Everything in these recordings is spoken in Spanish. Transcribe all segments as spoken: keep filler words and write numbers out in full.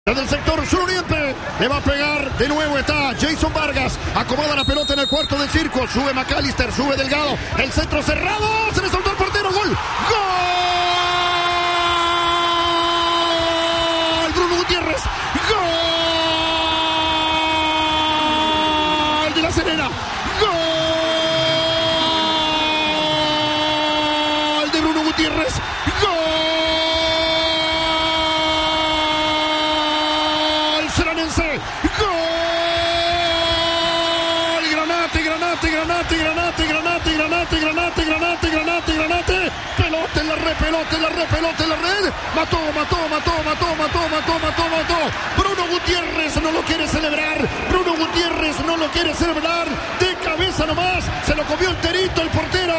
Desde el sector suroriente le va a pegar de nuevo, está Jason Vargas, acomoda la pelota en el cuarto del circo, sube McAllister, sube Delgado, el centro cerrado, se le soltó el portero, gol, gol, Bruno Gutiérrez, gol de La Serena, gol de Bruno Gutiérrez, gol. Granate, Granate, Granate, Granate, Granate, Granate, Granate, Granate, Granate, pelota en la red, pelota en la red, pelota en la red, mató, mató, mató, mató, mató, mató, mató, mató, Bruno Gutiérrez no lo quiere celebrar, Bruno Gutiérrez no lo quiere celebrar, de cabeza nomás, se lo comió enterito el portero.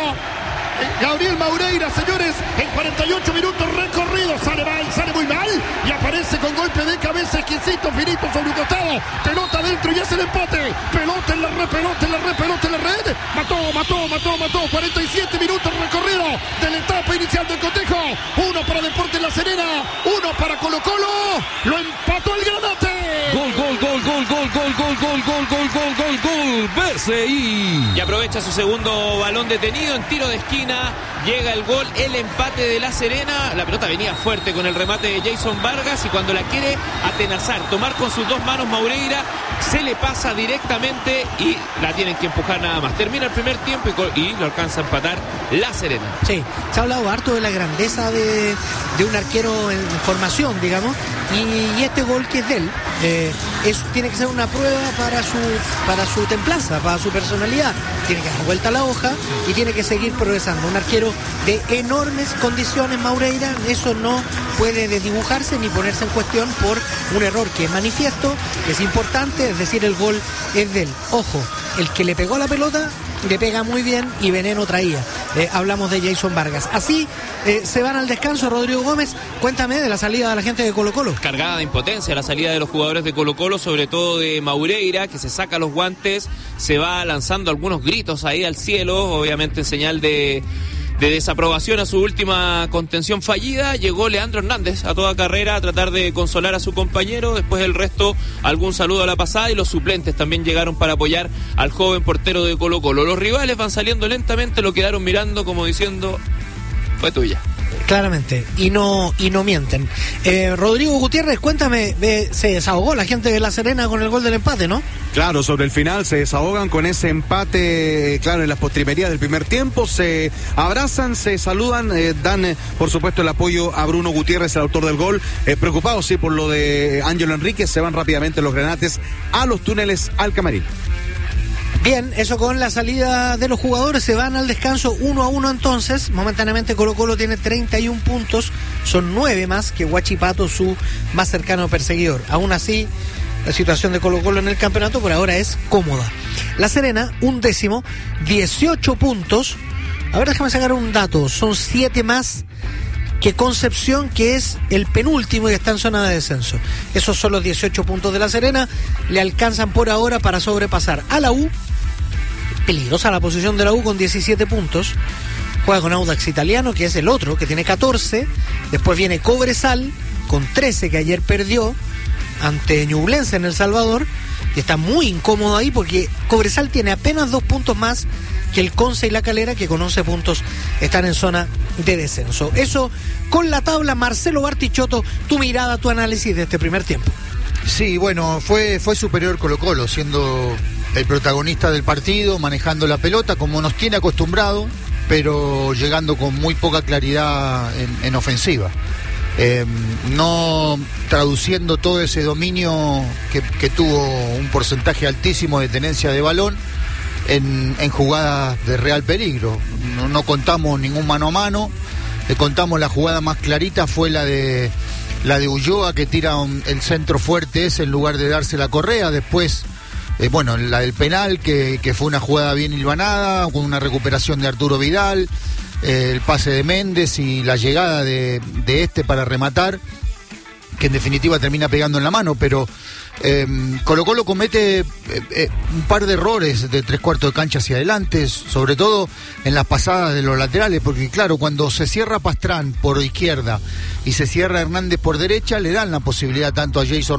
Gabriel Maureira, señores, en cuarenta y ocho minutos recorridos, sale mal, sale muy mal y aparece con golpe de cabeza exquisito, finito sobre un costado, pelota adentro y es el empate, pelota en la red, pelota en la red, pelota en la red, mató, mató, mató, mató, cuarenta y siete minutos recorrido de la etapa inicial del cotejo, uno para Deportes La Serena, uno para Colo Colo, lo empató el Granate. Gol, gol, gol, gol, gol, gol, gol, gol, gol, gol, gol, gol, gol, B C I. Y aprovecha su segundo balón detenido en tiro de esquina, llega el gol, el empate de La Serena, la pelota venía fuerte con el remate de Jason Vargas y cuando la quiere atenazar, tomar con sus dos manos Maureira, se le pasa directamente y la tienen que empujar nada más. Termina el primer tiempo y, y lo alcanza a empatar La Serena. Sí, se ha hablado harto de la grandeza de, de un arquero en formación, digamos, y, y este gol que es de él, eh, es, tiene que ser una prueba para su, para su templanza, para su personalidad. Tiene que dar vuelta a la hoja y tiene que seguir progresando. Un arquero de enormes condiciones, Maureira, eso no puede desdibujarse ni ponerse en cuestión por un error que es manifiesto, que es importante, es decir, el gol es de él. Ojo, el que le pegó a la pelota le pega muy bien y veneno traía. Eh, hablamos de Jason Vargas. Así eh, se van al descanso. Rodrigo Gómez, cuéntame de la salida de la gente de Colo Colo. Cargada de impotencia la salida de los jugadores de Colo Colo, sobre todo de Maureira, que se saca los guantes, se va lanzando algunos gritos ahí al cielo, obviamente en señal de... de desaprobación a su última contención fallida. Llegó Leandro Hernández a toda carrera a tratar de consolar a su compañero, después el resto algún saludo a la pasada y los suplentes también llegaron para apoyar al joven portero de Colo Colo. Los rivales van saliendo lentamente, lo quedaron mirando como diciendo, fue tuya. Claramente, y no y no mienten. Eh, Rodrigo Gutiérrez, cuéntame, eh, se desahogó la gente de La Serena con el gol del empate, ¿no? Claro, sobre el final se desahogan con ese empate, claro, en las postrimerías del primer tiempo, se abrazan, se saludan, eh, dan, eh, por supuesto, el apoyo a Bruno Gutiérrez, el autor del gol, eh, preocupados, sí, por lo de Ángelo Enríquez, se van rápidamente los granates a los túneles al camarín. Bien, eso con la salida de los jugadores, se van al descanso uno a uno entonces, momentáneamente Colo Colo tiene treinta y un puntos, son nueve más que Huachipato, su más cercano perseguidor. Aún así, la situación de Colo Colo en el campeonato por ahora es cómoda. La Serena, un décimo, dieciocho puntos, a ver, déjame sacar un dato, son siete más que Concepción, que es el penúltimo y está en zona de descenso. Esos son los dieciocho puntos de La Serena, le alcanzan por ahora para sobrepasar a la U. Peligrosa la posición de la U con diecisiete puntos, juega con Audax Italiano, que es el otro, que tiene catorce, después viene Cobresal con trece, que ayer perdió ante Ñublense en El Salvador, y está muy incómodo ahí porque Cobresal tiene apenas dos puntos más que el Conce y La Calera, que con once puntos están en zona de descenso. Eso con la tabla. Marcelo Bartichotto, tu mirada, tu análisis de este primer tiempo. Sí, bueno, fue, fue superior Colo Colo, siendo el protagonista del partido, manejando la pelota como nos tiene acostumbrado, pero llegando con muy poca claridad en, en ofensiva. Eh, no traduciendo todo ese dominio que, que tuvo un porcentaje altísimo de tenencia de balón en, en jugadas de real peligro. No, no contamos ningún mano a mano, le contamos la jugada más clarita fue la de la de Ulloa, que tira un, el centro fuerte ese en lugar de darse la Correa. Después, eh, bueno, la del penal, que, que fue una jugada bien hilvanada, con una recuperación de Arturo Vidal, eh, el pase de Méndez y la llegada de, de este para rematar, que en definitiva termina pegando en la mano, pero eh, Colo Colo comete eh, eh, un par de errores de tres cuartos de cancha hacia adelante, sobre todo en las pasadas de los laterales, porque claro, cuando se cierra Pastrán por izquierda y se cierra Hernández por derecha, le dan la posibilidad tanto a Jason